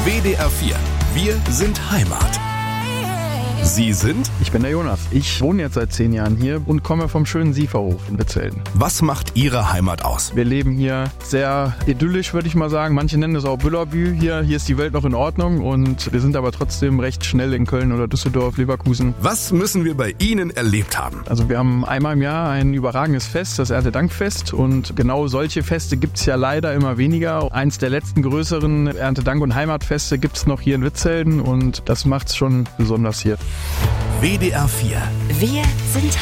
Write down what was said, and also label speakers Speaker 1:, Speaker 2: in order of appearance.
Speaker 1: WDR 4. Wir sind Heimat. Sie sind?
Speaker 2: Ich bin der Jonas. Ich wohne jetzt seit 10 Jahren hier und komme vom schönen Sieferhof in Witzhelden.
Speaker 1: Was macht Ihre Heimat aus?
Speaker 2: Wir leben hier sehr idyllisch, würde ich mal sagen. Manche nennen es auch Büllerbü. Hier ist die Welt noch in Ordnung und wir sind aber trotzdem recht schnell in Köln oder Düsseldorf, Leverkusen.
Speaker 1: Was müssen wir bei Ihnen erlebt haben?
Speaker 2: Also wir haben einmal im Jahr ein überragendes Fest, das Erntedankfest. Und genau solche Feste gibt es ja leider immer weniger. Eins der letzten größeren Erntedank- und Heimatfeste gibt es noch hier in Witzhelden und das macht es schon besonders hier.
Speaker 1: WDR 4.
Speaker 3: Wir sind